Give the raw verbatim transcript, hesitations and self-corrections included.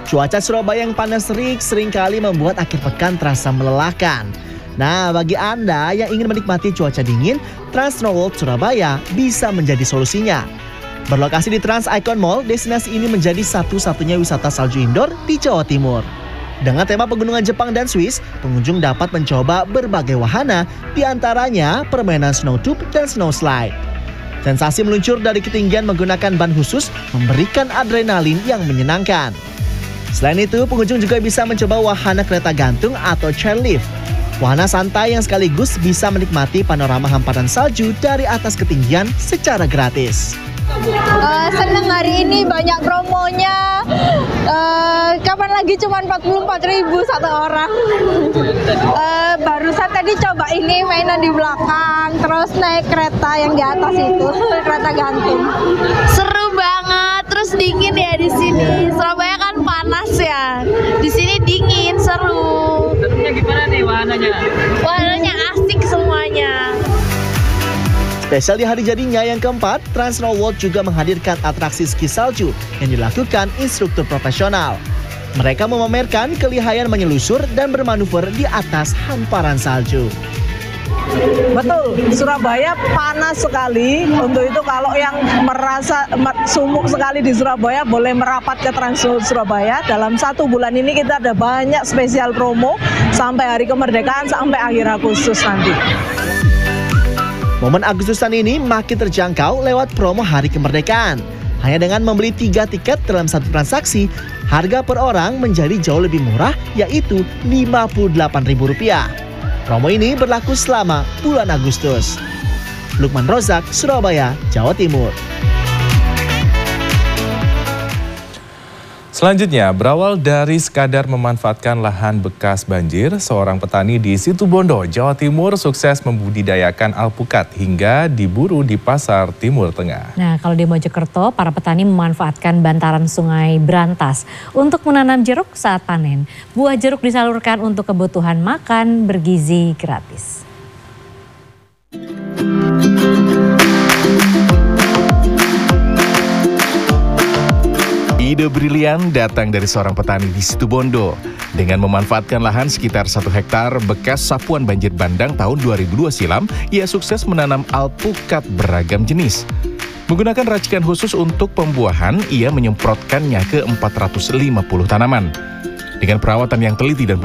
Cuaca Surabaya yang panas terik seringkali membuat akhir pekan terasa melelahkan. Nah, bagi Anda yang ingin menikmati cuaca dingin, Trans Snow World Surabaya bisa menjadi solusinya. Berlokasi di Trans Icon Mall, destinasi ini menjadi satu-satunya wisata salju indoor di Jawa Timur. Dengan tema pegunungan Jepang dan Swiss, pengunjung dapat mencoba berbagai wahana, diantaranya permainan snow tube dan snow slide. Sensasi meluncur dari ketinggian menggunakan ban khusus memberikan adrenalin yang menyenangkan. Selain itu, pengunjung juga bisa mencoba wahana kereta gantung atau chairlift. Wahana santai yang sekaligus bisa menikmati panorama hamparan salju dari atas ketinggian secara gratis. Uh, senang hari ini banyak promonya. Uh, kapan lagi cuma empat puluh empat ribu satu orang. Uh, barusan tadi coba ini mainan di belakang, terus naik kereta yang di atas itu, kereta gantung. Seru banget, terus dingin ya di sini. Surabaya kan panas ya. Di sini dingin, seru. Serunya gimana nih wahananya? Wahananya asik semuanya. Spesial di hari jadinya yang keempat, Trans Snow World juga menghadirkan atraksi ski salju yang dilakukan instruktur profesional. Mereka memamerkan kelihayan menyelusur dan bermanuver di atas hamparan salju. Betul, Surabaya panas sekali. Untuk itu kalau yang merasa sumuk sekali di Surabaya boleh merapat ke Trans Surabaya. Dalam satu bulan ini kita ada banyak spesial promo sampai hari kemerdekaan sampai akhir Agustus nanti. Momen Agustusan ini makin terjangkau lewat promo hari kemerdekaan. Hanya dengan membeli tiga tiket dalam satu transaksi, harga per orang menjadi jauh lebih murah, yaitu lima puluh delapan ribu rupiah. Promo ini berlaku selama bulan Agustus. Lukman Rozak, Surabaya, Jawa Timur. Selanjutnya, berawal dari sekadar memanfaatkan lahan bekas banjir, seorang petani di Situbondo, Jawa Timur sukses membudidayakan alpukat hingga diburu di pasar Timur Tengah. Nah, kalau di Mojokerto, para petani memanfaatkan bantaran sungai Brantas untuk menanam jeruk saat panen. Buah jeruk disalurkan untuk kebutuhan makan bergizi gratis. Ide brilian datang dari seorang petani di Situbondo. Dengan memanfaatkan lahan sekitar satu hektar bekas sapuan banjir bandang tahun dua ribu dua silam, ia sukses menanam alpukat beragam jenis. Menggunakan racikan khusus untuk pembuahan, ia menyemprotkannya ke empat ratus lima puluh tanaman. Dengan perawatan yang teliti dan